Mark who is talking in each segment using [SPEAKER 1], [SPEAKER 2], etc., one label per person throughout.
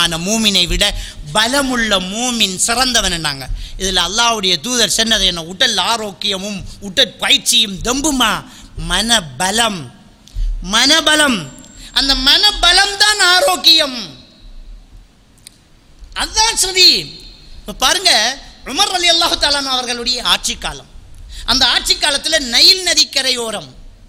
[SPEAKER 1] பலவீனமான மூமினை விட பலமுள்ள மூமின் சிறந்தவன் என்னாங்க. இதில் அல்லாஹ்வுடைய தூதர் சொன்னது என்ன? உடல் ஆரோக்கியமும் உடற்பயிற்சியும் தெம்புமா? மனபலம். மனபலம், அந்த மனபலம் தான் ஆரோக்கியம். அதுதான் சரி. இப்போ பாருங்க, உமர் ரலியல்லாஹு தஆலா அவர்களுடைய ஆட்சி காலம். அந்த ஆட்சி காலத்தில் நைல் நதி கரையோரம்,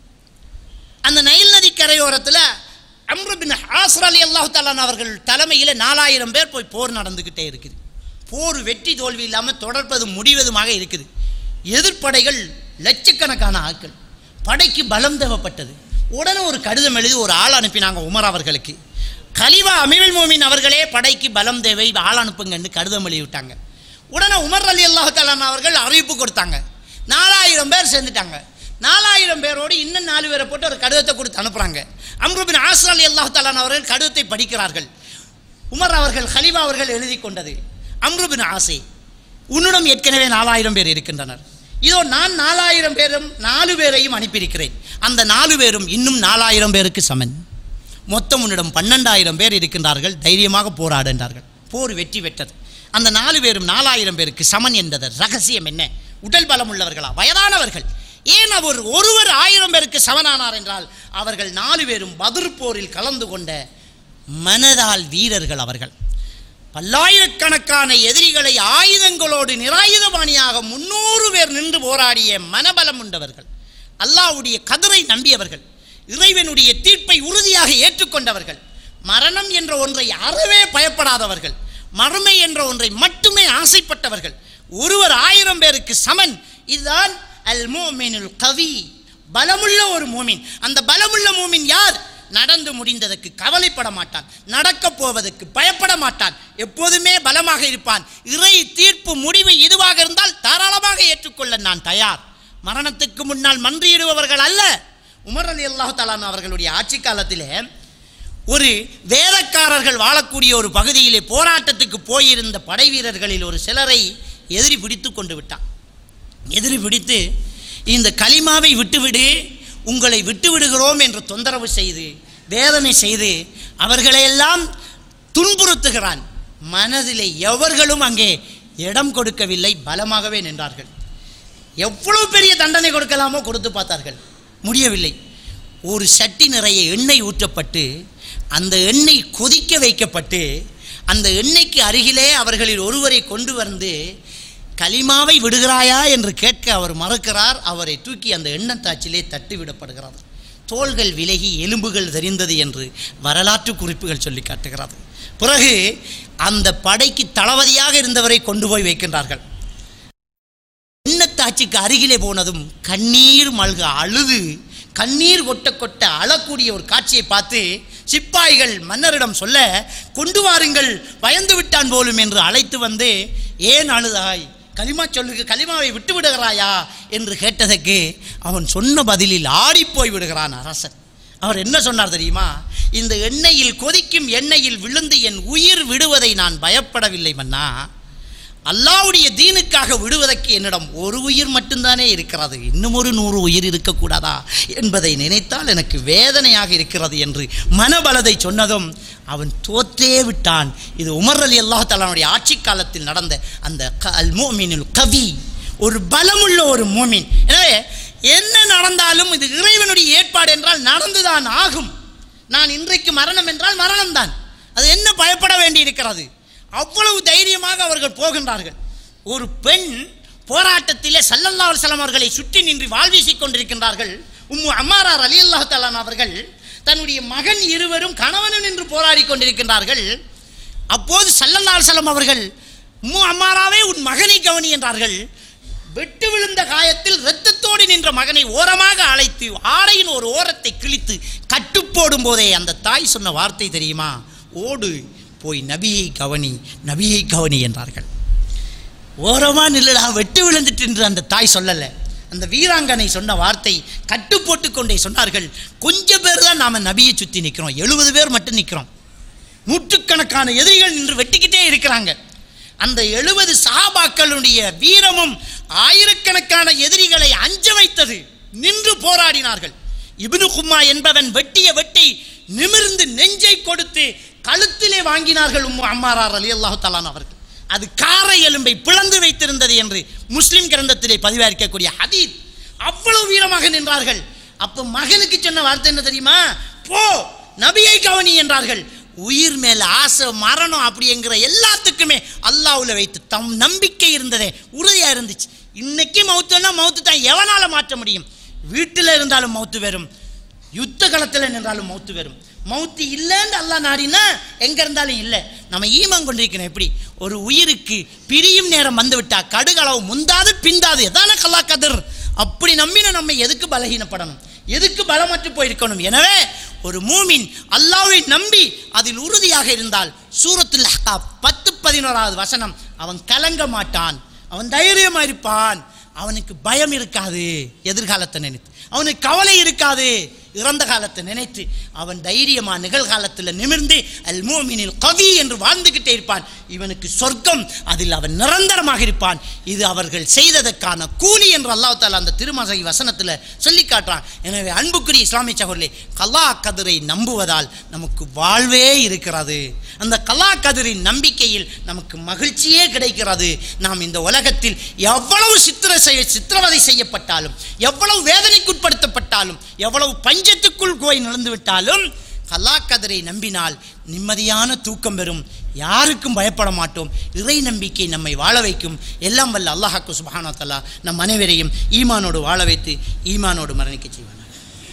[SPEAKER 1] அந்த நைல் நதி கரையோரத்தில் அம்ரு பின் ஆஸ் ரலியல்லாஹு தஆலா அவர்கள் தலைமையில் 4000 பேர் போய் போர் நடந்துக்கிட்டே இருக்குது. போர் வெற்றி தோல்வி இல்லாமல் தொடர்பதும் முடிவதுமாக இருக்குது. எதிர்ப்படைகள் லட்சக்கணக்கான ஆட்கள். படைக்கு பலம் தேவைப்பட்டது. உடனே ஒரு கடிதம் எழுதி ஒரு ஆள் அனுப்பினாங்க உமர் அவர்களுக்கு. கலிவா அமீருல் மோமின் அவர்களே, படைக்கு பலம் தேவை, ஆள் அனுப்புங்கன்னு கடிதம் எழுதிவிட்டாங்க. உடனே உமர் ரலியல்லாஹு தஆலா அவர்கள் அறிவிப்பு கொடுத்தாங்க. 4000 பேர் சேர்ந்துட்டாங்க. 4000 பேரோடு இன்னும் 4 பேரை போட்டு ஒரு கடிதத்தை கொடுத்து அனுப்புகிறாங்க. அம்ரு பின் ஆஸ் ரலியல்லாஹு தஆலா அவர்கள் கடிதத்தை படிக்கிறார்கள். உமர் அவர்கள் கலிவா அவர்கள் எழுதி கொண்டது, அம்ரு பின் ஆஸே, உன்னிடம் ஏற்கனவே 4000 பேர் இருக்கின்றனர். இதோ நான் 4000 பேரும் 4 பேரையும் அனுப்பியிருக்கிறேன். அந்த 4 பேரும் இன்னும் 4000 பேருக்கு சமன். மொத்தம் உன்னிடம் 12000 பேர் இருக்கின்றார்கள். தைரியமாக போராடு என்றார்கள். போர் வெற்றி பெற்றது. அந்த 4 பேரும் 4000 பேருக்கு சமன் என்பது ரகசியம் என்ன? உடல் பலம் உள்ளவர்களா? வயதானவர்கள்? ஏன் அவர் ஒருவர் 1000 பேருக்கு சமனானார் என்றால், அவர்கள் 4 பேரும் பத்ர் போரில் கலந்து கொண்ட மனதால் வீரர்கள். அவர்கள் பல்லாயிரக்கணக்கான எதிரிகளை ஆயுதங்களோடு நிராயுதபாணியாக 300 பேர் நின்று போராடிய மனபலம் உண்டவர்கள். அல்லாஹ்வுடைய கதரை நம்பியவர்கள். இறைவனுடைய தீர்ப்பை உறுதியாக ஏற்றுக்கொண்டவர்கள். மரணம் என்ற ஒன்றை அறவே பயப்படாதவர்கள். மறுமை என்ற ஒன்றை மட்டுமே ஆசைப்பட்டவர்கள். ஒருவர் 1000 பேருக்கு சமன். இதுதான் அல் முஃமினுல் கவி, பலமுள்ள ஒரு மூமின். அந்த பலமுள்ள மூமின் யார்? நடந்து முடிந்ததற்கு கவலைப்பட மாட்டான், நடக்க போவதற்கு பயப்பட மாட்டான், எப்போதுமே பலமாக இருப்பான். இறை தீர்ப்பு முடிவு இதுவாக இருந்தால் தாராளமாக ஏற்றுக்கொள்ள நான் தயார். மரணத்துக்கு முன்னால் மன்றியிடுபவர்கள் அல்ல. உமர் ரலியல்லாஹு தஆலா அவர்களுடைய ஆட்சி காலத்திலே ஒரு வேதக்காரர்கள் வாழக்கூடிய ஒரு பகுதியிலே போராட்டத்துக்கு போயிருந்த படை வீரர்களில் ஒரு சிலரை எதிரி பிடித்து கொண்டு விட்டான். எதிரி பிடித்து, இந்த கலிமாவை விட்டுவிடு, உங்களை விட்டுவிடுகிறோம் என்று தொந்தரவு செய்து வேதனை செய்து அவர்களையெல்லாம் துன்புறுத்துகிறான். மனதிலே எவர்களும் அங்கே இடம் கொடுக்கவில்லை, பலமாகவே நின்றார்கள். எவ்வளவு பெரிய தண்டனை கொடுக்கலாமோ கொடுத்து பார்த்தார்கள், முடியவில்லை. ஒரு சட்டி நிறைய எண்ணெய் ஊற்றப்பட்டு அந்த எண்ணெய் கொதிக்க வைக்கப்பட்டு அந்த எண்ணெய்க்கு அருகிலே அவர்களில் ஒருவரை கொண்டு வந்து கலிமாவை விடுகிறாயா என்று கேட்க அவர் மறுக்கிறார். அவரை தூக்கி அந்த எண்ணெய் தாச்சிலே தட்டி விடப்படுகிறது. தோள்கள் விலகி எலும்புகள் தெரிந்தது என்று வரலாற்று குறிப்புகள் சொல்லி காட்டுகிறது. பிறகு அந்த படைக்கு தளபதியாக இருந்தவரை கொண்டு போய் வைக்கின்றார்கள். எண்ணத்தாட்சிக்கு அருகிலே போனதும் கண்ணீர் மல்க அழுது கண்ணீர் கொட்ட கொட்ட அழக்கூடிய ஒரு காட்சியை பார்த்து சிப்பாய்கள் மன்னரிடம் சொல்ல, கொண்டு வாருங்கள், பயந்து விட்டான் போலும் என்று அழைத்து வந்து, ஏன் அழுதாய், கலிமா சொல்லுக்கு, கலிமாவை விட்டு விடுகிறாயா என்று கேட்டதற்கு அவன் சொன்ன பதிலில் ஆடிப்போய் விடுகிறான் அரசன். அவர் என்ன சொன்னார் தெரியுமா? இந்த எண்ணெயில் கொதிக்கும் எண்ணெயில் விழுந்து என் உயிர் விடுவதை நான் பயப்படவில்லை மன்னா, அல்லாஹ்வுடைய தீனுக்காக விடுவதற்கு என்னிடம் ஒரு உயிர் மட்டும்தானே இருக்கிறது, இன்னும் ஒரு 100 உயிர் இருக்கக்கூடாதா என்பதை நினைத்தால் எனக்கு வேதனையாக இருக்கிறது என்று மனபலதை சொன்னதும் அவன் தோற்றே விட்டான். இது உமர் ரலியல்லாஹு தஆலாவுடைய ஆட்சி காலத்தில் நடந்த அந்த அல் முஃமினுல் கவி, ஒரு பலமுள்ள ஒரு மூமின். எனவே என்ன நடந்தாலும் இது இறைவனுடைய ஏற்பாடு என்றால் நடந்துதான் ஆகும். நான் இன்றைக்கு மரணம் என்றால் மரணம்தான், அது என்ன பயப்பட வேண்டி இருக்கிறது? அவ்வளவு தைரியமாக அவர்கள் போகின்றார்கள். ஒரு பெண் போராட்டத்திலே ஸல்லல்லாஹு அலைஹி வஸல்லம் அவர்களை சுற்றி நின்று வாழ்வீசிக் கொண்டிருக்கின்றார்கள். உம்மு அம்மாரா ரலியல்லாஹு தஆலா அவர்கள் தன்னுடைய மகன் இருவரும் கணவனும் நின்று போராடி கொண்டிருக்கின்றார்கள். அப்போது ஸல்லல்லாஹு அலைஹி வஸல்லம் அவர்கள், உம்மு அம்மாராவே உன் மகனை கவனி என்றார்கள். வெட்டு விழுந்த காயத்தில் இரத்தத்தோடு நின்ற மகனை ஓரமாக அழைத்து ஆடையின் ஒரு ஓரத்தை கிழித்து கட்டுப்போடும் போதே அந்த தாய் சொன்ன வார்த்தை தெரியுமா? ஓடு போய் நபியை கவனி, நபியை கவனி என்றார்கள். ஓரமாக நில்லடா, வெட்டு விழுந்துட்டு என்று அந்த தாய் சொல்லலை. அந்த வீராங்கனை சொன்ன வார்த்தை கட்டு போட்டு கொண்டே சொன்னார்கள். கொஞ்சம் பேர் தான் நாம் நபியை சுற்றி நிற்கிறோம், 70 பேர் மட்டும் நிற்கிறோம். நூற்றுக்கணக்கான எதிரிகள் நின்று வெட்டிக்கிட்டே இருக்கிறாங்க. அந்த 70 சஹாபாக்களுடைய வீரமும் ஆயிரக்கணக்கான எதிரிகளை அஞ்ச வைத்தது. நின்று போராடினார்கள். இப்னு கும்மா என்பவன் வெட்டிய வெட்டை நிமிர்ந்து நெஞ்சை கொடுத்து கழுத்திலே வாங்கினார்கள் உம்மு அம்மாரா ரலியல்லாஹு தஆலா அவர்கள். அது காரை எலும்பை பிளந்து வைத்திருந்தது என்று முஸ்லிம் கிரந்தத்திலே பதிவாஇருக்கக்கூடிய ஹதீஸ். அவ்வளவு வீரமாக நின்றார்கள். அப்போ மகனுக்கு சொன்ன வார்த்தை என்ன தெரியுமா? போ நபியை கவனி என்றார்கள். உயிர் மேல ஆசை, மரணம் அப்படிங்கிற எல்லாத்துக்குமே அல்லாஹ்வுல வைத்து தம் நம்பிக்கை இருந்ததே உறுதியா இருந்துச்சு. இன்னைக்கு மௌத்துன்னா மௌத்து தான், எவனால மாற்ற முடியும்? வீட்டில் இருந்தாலும் மௌத்து வரும், யுத்த களத்தில் நின்றாலும் மௌத்து வரும். மௌத்து இல்லைன்னு அல்லாஹ் நாடினா எங்க இருந்தாலும் இல்லை. நம்ம ஈமான் கொண்டிருக்கணும். எப்படி ஒரு உயிருக்கு பிரியும் நேரம் வந்து விட்டா கடுகளவு முந்தாது பிந்தாது எதான கல்லா கதிர். அப்படி நம்பின நம்ம எதுக்கு பலகீனப்படணும், எதுக்கு பலமற்று போயிருக்கணும்? எனவே ஒரு மூமின் அல்லாஹ்வை நம்பி அதில் உறுதியாக இருந்தால் சூரத்துல் அஹ்காப் 10-11வது வசனம், அவன் கலங்க மாட்டான், அவன் தைரியமா இருப்பான், அவனுக்கு பயம் இருக்காது, எதிர்காலத்தை நினைத்து அவனுக்கு கவலை இருக்காது, இறந்த காலத்தை நினைத்து அவன் தைரியமா நிகழ்காலத்தில் நிமிர்ந்து அல் மூமினில் கவி என்று வாழ்ந்துகிட்டே இருப்பான். இவனுக்கு சொர்க்கம், அதில் அவன் நிரந்தரமாக இருப்பான். இது அவர்கள் செய்ததற்கான கூலி என்று அல்லாஹ் தஆலா அந்த திருமறை வசனத்தில் சொல்லி காட்டுறான். எனவே அன்புக்குரிய இஸ்லாமிய சகோதரர்களே, கலா கதிரை நம்புவதால் நமக்கு வாழ்வே இருக்கிறது. அந்த கலா கதிரின் நம்பிக்கையில் நமக்கு மகிழ்ச்சியே கிடைக்கிறது. நாம் இந்த உலகத்தில் எவ்வளவு சித்திரவதை செய்யப்பட்டாலும், எவ்வளவு வேதனைக்குட்படுத்தப்பட்டாலும், எவ்வளவு பஞ்சத்துக்குள் போய் நடந்து விட்டாலும் கலா கதிரை நம்பினால் நிம்மதியான தூக்கம் பெறும், யாருக்கும் பயப்பட மாட்டோம். இறை நம்பிக்கை நம்மை வாழ வைக்கும். எல்லாம் வல்ல அல்லாஹ் சுப்ஹானஹு வ தஆலா நம் அனைவரையும் ஈமானோடு வாழ வைத்து ஈமானோடு மரணிக்க செய்வானாக.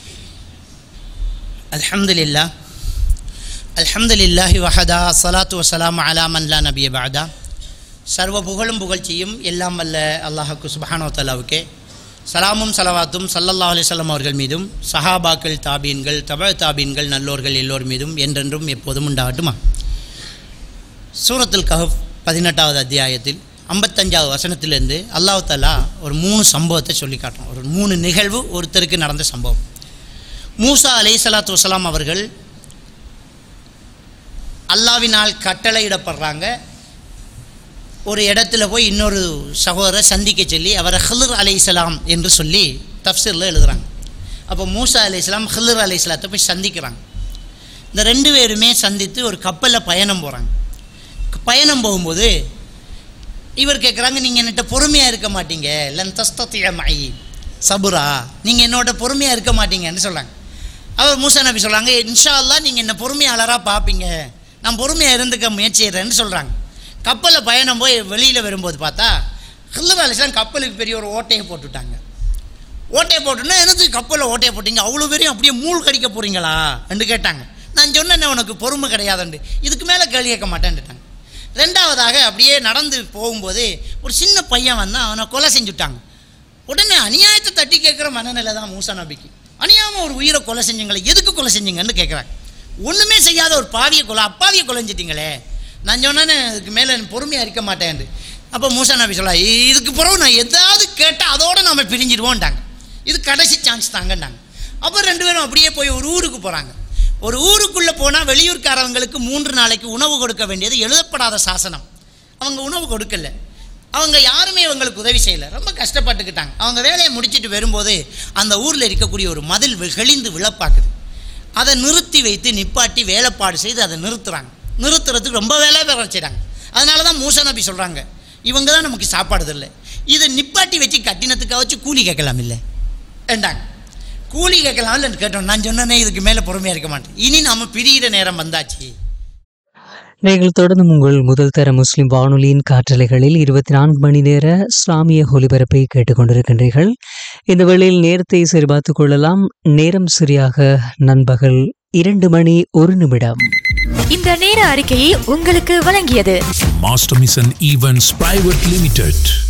[SPEAKER 1] அல்ஹம்துலில்லாஹ் அல்ஹம்துலில்லாஹி வஹதா ஸலாத்து வஸ்ஸலாமு அலா மன் லா நபிய பஅதா. சர்வ புகழும் புகழ்ச்சியும் எல்லாம் வல்ல அல்லாஹ் சுப்ஹானஹு வ தஆலாவுக்கே. சலாமும் சலவாத்தும் ஸல்லல்லாஹு அலைஹி வஸல்லம் அவர்கள் மீதும், சஹாபாக்கள், தாபீன்கள், தபா தாபீன்கள், நல்லோர்கள் எல்லோர் மீதும் என்றென்றும் எப்போதும் உண்டாகட்டுமா. சூரத்துல் கஹஃப் 18வது அத்தியாயத்தில் 55வது வசனத்திலிருந்து அல்லாஹ் தஆலா ஒரு 3 சம்பவத்தை சொல்லி காட்டுறோம். ஒரு 3 நிகழ்வு ஒருத்தருக்கு நடந்த சம்பவம். மூசா அலைஹிஸ்ஸலாத்து வஸ்ஸலாம் அவர்கள் அல்லாஹ்வினால் கட்டளையிடப்படுறாங்க. ஒரு இடத்துல போய் இன்னொரு சகோதரரை சந்திக்க சொல்லி அவரை ஹில்ர் அலைஹிஸ்ஸலாம் என்று சொல்லி தஃப்சீரில் எழுதுகிறாங்க. அப்போ மூசா அலைஹிஸ்ஸலாம் ஹில்ர் அலைஹிஸ்ஸலாத்தை போய் சந்திக்கிறாங்க. இந்த 2 பேருமே சந்தித்து ஒரு கப்பலில் பயணம் போகிறாங்க. பயணம் போகும்போது இவர் கேட்குறாங்க, நீங்கள் என்கிட்ட பொறுமையாக இருக்க மாட்டீங்க, லன் தஸ்தத்திய மை சபுரா, நீங்கள் என்னோட பொறுமையாக இருக்க மாட்டீங்கன்னு சொல்கிறாங்க. அவர் மூசா நபி சொல்கிறாங்க, இன்ஷா அல்லாஹ் நீங்கள் என்ன பொறுமையாளராக பார்ப்பீங்க, நான் பொறுமையாக இருந்துக்க முயற்சி செய்கிறேன்னு சொல்கிறாங்க. கப்பலில் பயணம் போய் வெளியில் வரும்போது பார்த்தா ஹில்ர் அலைஹிஸ்ஸலாம் கப்பலுக்கு பெரிய ஒரு ஓட்டையை போட்டுவிட்டாங்க. ஓட்டையை போட்டுன்னா எனக்கு கப்பலில் ஓட்டையை போட்டிங்க, அவ்வளோ பேரையும் அப்படியே மூழ் கடிக்க போகிறீங்களா என்று கேட்டாங்க. நான் சொன்னேன் உனக்கு பொறுமை கிடையாதுண்டு, இதுக்கு மேலே கேள்வி கேட்க மாட்டேன்ட்டாங்க. 2வதாக அப்படியே நடந்து போகும்போது ஒரு சின்ன பையன் வந்தால் அவனை கொலை செஞ்சுட்டாங்க. உடனே அநியாயத்தை தட்டி கேட்குற மனநிலை தான் மூசா நபிக்கு. அநியாயமாக ஒரு உயிரை கொலை செஞ்சீங்களே, எதுக்கு கொலை செஞ்சீங்கன்னு கேட்குறாங்க. ஒன்றுமே செய்யாத ஒரு அப்பாவியை கொலைஞ்சிட்டிங்களே, நான் சொன்னேன்னு இதுக்கு மேலே பொறுமையாக இருக்க மாட்டேன். அப்போ மூசா நபி சொல்லா, இதுக்கு பிறகு நான் எதாவது கேட்டால் அதோடு நம்ம பிரிஞ்சிடுவோன்ட்டாங்க, இது கடைசி சான்ஸ் தாங்கன்னாங்க. அப்போ 2 பேரும் அப்படியே போய் ஒரு ஊருக்கு போகிறாங்க. ஒரு ஊருக்குள்ளே போனால் வெளியூர்காரவங்களுக்கு 3 நாளைக்கு உணவு கொடுக்க வேண்டியது எழுதப்படாத சாசனம். அவங்க உணவு கொடுக்கல, அவங்க யாருமே அவங்களுக்கு உதவி செய்யலை, ரொம்ப கஷ்டப்பட்டுக்கிட்டாங்க. அவங்க வேலையை முடிச்சுட்டு வரும்போது அந்த ஊரில் இருக்கக்கூடிய ஒரு மதில் கெளிந்து விழப்பாக்குது. அதை நிறுத்தி வைத்து நிப்பாட்டி வேலைப்பாடு செய்து அதை நிறுத்துறதுக்கு ரொம்ப வேலை செய்கிறாங்க. அதனால தான் மூசா நபி சொல்கிறாங்க, இவங்க தான் நமக்கு சாப்பாடு இல்லை, இதை நிப்பாட்டி வச்சு கட்டினத்துக்காக வச்சு கூலி கேட்கலாம் இல்லை ஏண்டாங்க. கூலி கேட்கலாம் இல்லைன்னு கேட்டோம். நான் சொன்னேனே இதுக்கு மேலே பொறுமையாக இருக்க மாட்டேன், இனி நம்ம பிரிகிற நேரம் வந்தாச்சு.
[SPEAKER 2] நீங்கள் தொடர்ந்து உங்கள் முதல் தர முஸ்லிம் வானொலியின் காற்றலைகளில் 24 மணி நேர இஸ்லாமிய ஒலிபரப்பை கேட்டுக்கொண்டிருக்கின்றீர்கள். இந்த வேளையில் நேரத்தை சரிபார்த்துக் கொள்ளலாம். நேரம் சரியாக நண்பகல் 2:01.
[SPEAKER 3] இந்த நேர அறிக்கையை உங்களுக்கு வழங்கியது
[SPEAKER 4] master mission events private limited.